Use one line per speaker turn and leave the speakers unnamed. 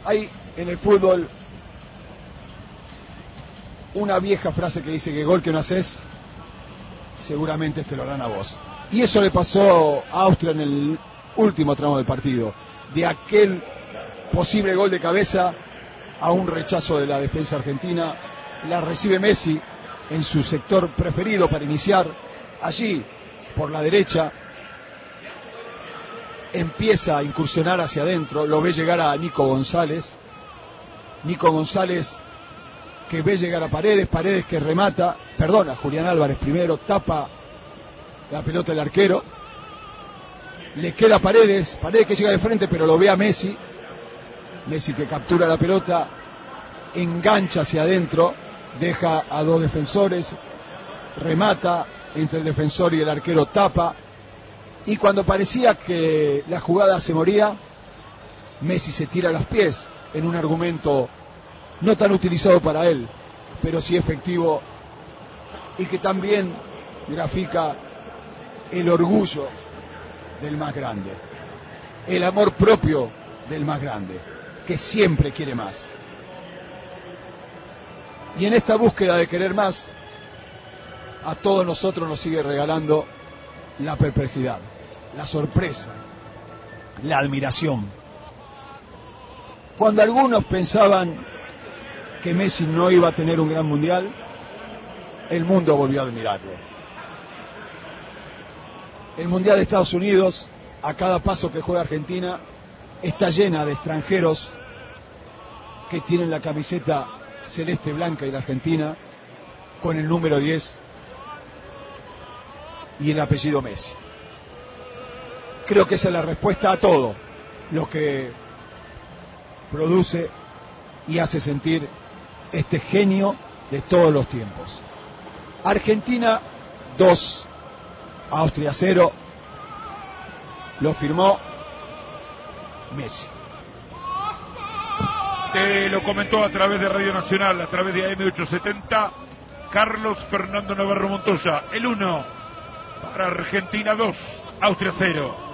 Hay en el fútbol una vieja frase que dice que gol que no haces, seguramente te lo harán a vos. Y eso le pasó a Austria en el último tramo del partido. De aquel posible gol de cabeza a un rechazo de la defensa argentina, la recibe Messi en su sector preferido para iniciar, allí por la derecha, empieza a incursionar hacia adentro, lo ve llegar a Nico González que ve llegar a Paredes que remata, perdona, Julián Álvarez primero, tapa la pelota del arquero, le queda Paredes que llega de frente pero lo ve a Messi que captura la pelota, engancha hacia adentro, deja a dos defensores, remata entre el defensor y el arquero, tapa, y cuando parecía que la jugada se moría, Messi se tira a los pies en un argumento no tan utilizado para él, pero sí efectivo, y que también grafica el orgullo del más grande, el amor propio del más grande, que siempre quiere más. Y en esta búsqueda de querer más, a todos nosotros nos sigue regalando la perplejidad, la sorpresa, la admiración. Cuando algunos pensaban que Messi no iba a tener un gran mundial, el mundo volvió a admirarlo. El mundial de Estados Unidos, a cada paso que juega Argentina, está llena de extranjeros que tienen la camiseta celeste blanca y la Argentina con el número 10 y el apellido Messi. Creo que esa es la respuesta a todo lo que produce y hace sentir este genio de todos los tiempos. Argentina 2, Austria 0, lo firmó Messi.
Te lo comentó a través de Radio Nacional, a través de AM870, Carlos Fernando Navarro Montoya. El 1 para Argentina 2, Austria 0.